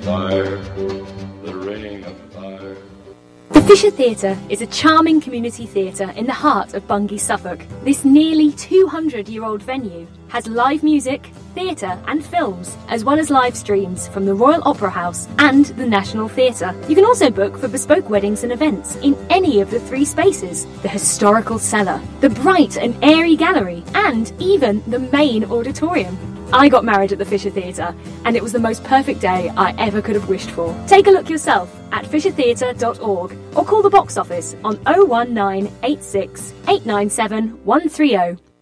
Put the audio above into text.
fire, the ring of fire. The Fisher Theatre is a charming community theatre in the heart of Bungay, Suffolk. This nearly 200-year-old venue has live music, theatre and films, as well as live streams from the Royal Opera House and the National Theatre. You can also book for bespoke weddings and events in any of the 3 spaces: the historical cellar, the bright and airy gallery, and even the main auditorium. I got married at the Fisher Theatre, and it was the most perfect day I ever could have wished for. Take a look yourself at fishertheatre.org or call the box office on 01986 897 130.